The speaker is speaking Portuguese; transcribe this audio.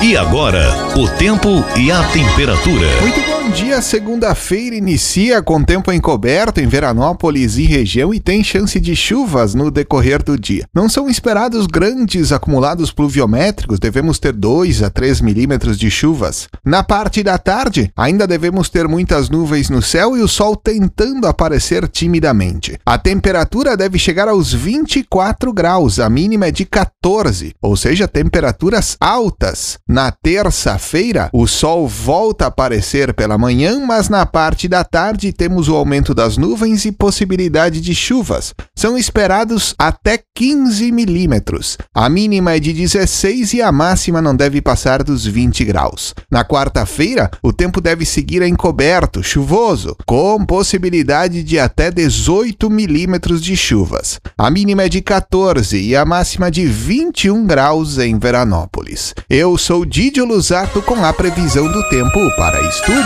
E agora, o tempo e a temperatura. Muito bom dia, segunda-feira inicia com tempo encoberto em Veranópolis e região e tem chance de chuvas no decorrer do dia. Não são esperados grandes acumulados pluviométricos, devemos ter 2 a 3 milímetros de chuvas. Na parte da tarde, ainda devemos ter muitas nuvens no céu e o sol tentando aparecer timidamente. A temperatura deve chegar aos 24 graus, a mínima é de 14, ou seja, temperaturas altas. Na terça-feira, o sol volta a aparecer pela manhã, mas na parte da tarde temos o aumento das nuvens e possibilidade de chuvas. São esperados até 15 milímetros. A mínima é de 16 e a máxima não deve passar dos 20 graus. Na quarta-feira, o tempo deve seguir encoberto, chuvoso, com possibilidade de até 18 milímetros de chuvas. A mínima é de 14 e a máxima de 21 graus em Veranópolis. Eu sou Didio Lusato com a previsão do tempo para estúdio.